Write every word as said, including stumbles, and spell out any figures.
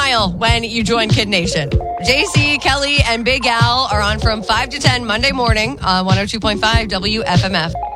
smile when you join Kid Nation. J C, Kelly, and Big Al are on from five to ten Monday morning on one oh two point five W F M F.